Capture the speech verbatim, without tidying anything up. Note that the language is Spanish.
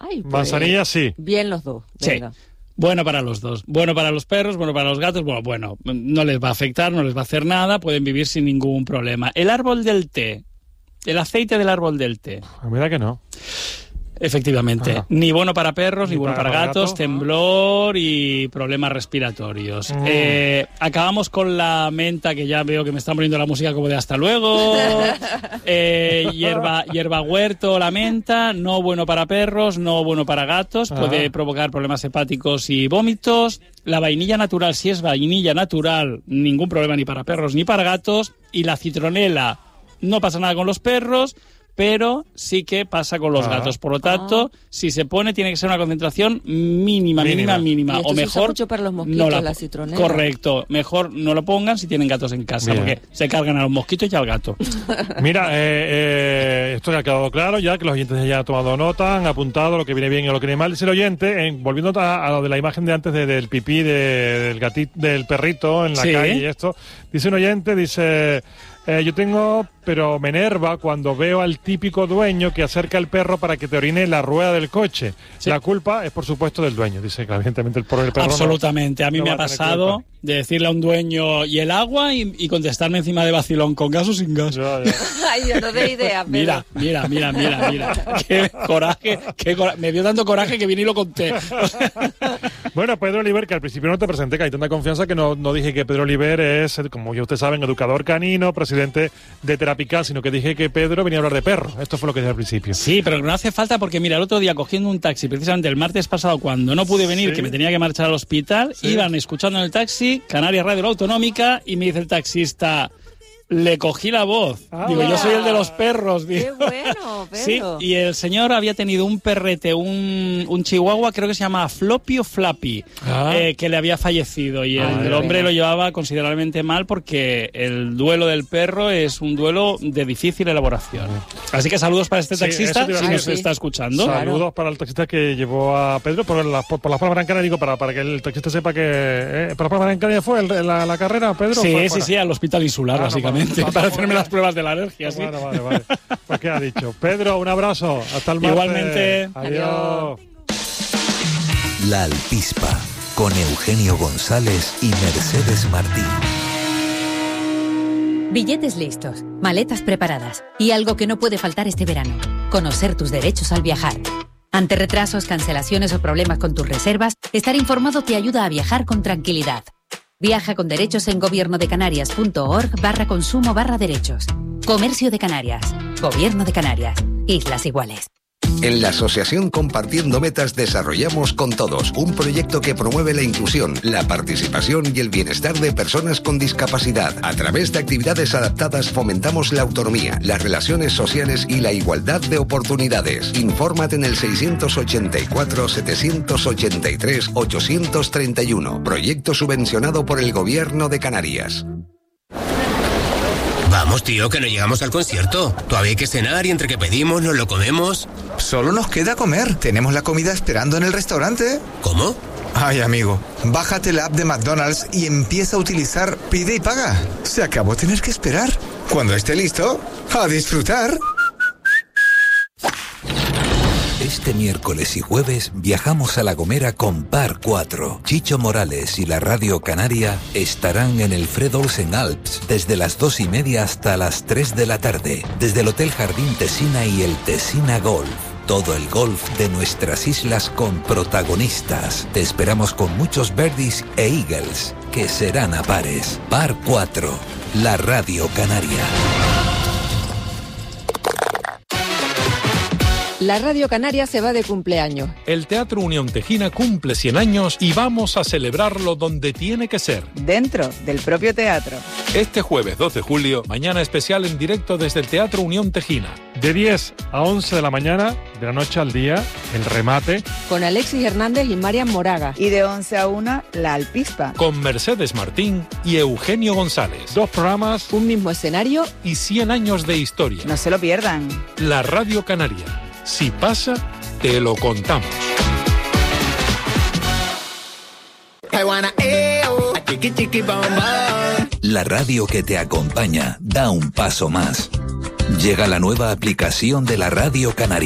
Ay, pues, manzanilla sí. Bien los dos. Venga. Sí. Bueno para los dos. Bueno para los perros, bueno para los gatos. Bueno, bueno, no les va a afectar, no les va a hacer nada, pueden vivir sin ningún problema. El árbol del té, el aceite del árbol del té. Mira que no. Efectivamente, Ajá. ni bueno para perros, ni, ni bueno para, para gatos, gato, temblor y problemas respiratorios. Mm. Eh, acabamos con la menta, que ya veo que me están poniendo la música como de hasta luego. eh, hierba, hierba huerto, la menta, no bueno para perros, no bueno para gatos, Ajá. puede provocar problemas hepáticos y vómitos. La vainilla natural, si es vainilla natural, ningún problema ni para perros ni para gatos. Y la citronela, no pasa nada con los perros, pero sí que pasa con los ah. gatos. Por lo tanto, ah. si se pone, tiene que ser una concentración mínima, mínima, mínima. Y esto o se mejor, usa mucho para los mosquitos, no la, la citronela. Correcto. Mejor no lo pongan si tienen gatos en casa, Bien. porque se cargan a los mosquitos y al gato. Mira, eh, eh, esto ya ha quedado claro, ya que los oyentes ya han tomado nota, han apuntado lo que viene bien y lo que viene mal. Dice el oyente, eh, volviendo a, a lo de la imagen de antes de, del pipí de, del gatito, del perrito en la sí. calle y esto, dice un oyente, dice... Eh, yo tengo, pero me enerva cuando veo al típico dueño que acerca al perro para que te orine la rueda del coche. Sí. La culpa es, por supuesto, del dueño. Dice que, evidentemente, el perro del perro Absolutamente. No, a mí no me ha pasado de decirle a un dueño, ¿y el agua? Y, y contestarme encima de vacilón, ¿con gas o sin gas? Ya, ya. Ay, yo no doy idea. Pero... Mira, mira, mira, mira, mira. Qué coraje, qué cora... me dio tanto coraje que vine y lo conté. Bueno, Pedro Oliver, que al principio no te presenté, que hay tanta confianza que no, no dije que Pedro Oliver es, como ya ustedes saben, educador canino, presidente de Terapical, sino que dije que Pedro venía a hablar de perros. Esto fue lo que dije al principio. Sí, pero no hace falta porque, mira, el otro día cogiendo un taxi, precisamente el martes pasado, cuando no pude venir, sí. que me tenía que marchar al hospital, sí. iban escuchando en el taxi Canarias Radio La Autonómica y me dice el taxista... Le cogí la voz. Ah, digo, yo soy el de los perros. Digo. Qué bueno, Pedro. Sí, y el señor había tenido un perrete, un, un chihuahua, creo que se llama Floppy o Flappy, ah. eh, que le había fallecido. Y el, ah, el hombre lo llevaba considerablemente mal porque el duelo del perro es un duelo de difícil elaboración. Así que saludos para este taxista, sí, si nos sí. está escuchando. Saludos claro. para el taxista que llevó a Pedro por, la, por, por las Palmas de Gran Canaria, digo, para, para que el taxista sepa que... Eh, ¿Por las Palmas de Gran Canaria fue el, la, la carrera, Pedro? Sí, sí, sí, sí, al hospital insular, ah, básicamente. No, Vamos, para hacerme las pruebas de la alergia, ¿sí? Vale, vale, vale. Pues qué ha dicho. Pedro, un abrazo. Hasta el martes. Igualmente. Adiós. La Alpispa, con Eugenio González y Mercedes Martín. Billetes listos, maletas preparadas y algo que no puede faltar este verano: conocer tus derechos al viajar. Ante retrasos, cancelaciones o problemas con tus reservas, estar informado te ayuda a viajar con tranquilidad. Viaja con derechos en gobiernodecanarias.org barra consumo barra derechos. Comercio de Canarias. Gobierno de Canarias. Islas Iguales. En la Asociación Compartiendo Metas desarrollamos Con Todos, un proyecto que promueve la inclusión, la participación y el bienestar de personas con discapacidad. A través de actividades adaptadas fomentamos la autonomía, las relaciones sociales y la igualdad de oportunidades. Infórmate en el seiscientos ochenta y cuatro, setecientos ochenta y tres, ochocientos treinta y uno. Proyecto subvencionado por el Gobierno de Canarias. Vamos, tío, que no llegamos al concierto. Todavía hay que cenar y entre que pedimos nos lo comemos. Solo nos queda comer. Tenemos la comida esperando en el restaurante. ¿Cómo? Ay, amigo, bájate la app de McDonald's y empieza a utilizar Pide y Paga. Se acabó tener que esperar. Cuando esté listo, a disfrutar. Este miércoles y jueves viajamos a La Gomera con Par cuatro. Chicho Morales y la Radio Canaria estarán en el Fred Olsen Alps desde las dos y media hasta las tres de la tarde. Desde el Hotel Jardín Tesina y el Tesina Golf. Todo el golf de nuestras islas con protagonistas. Te esperamos con muchos birdies e eagles, que serán a pares. Par cuatro, la Radio Canaria. La Radio Canaria se va de cumpleaños. El Teatro Unión Tejina cumple cien años y vamos a celebrarlo donde tiene que ser. Dentro del propio teatro. Este jueves dos de julio, mañana especial en directo desde el Teatro Unión Tejina. De diez a once de la mañana, de la noche al día, el remate. Con Alexis Hernández y Marian Moraga. Y de once a una, La Alpispa. Con Mercedes Martín y Eugenio González. Dos programas. Un mismo escenario. Y cien años de historia. No se lo pierdan. La Radio Canaria. Si pasa, te lo contamos. La radio que te acompaña da un paso más. Llega la nueva aplicación de la Radio Canaria.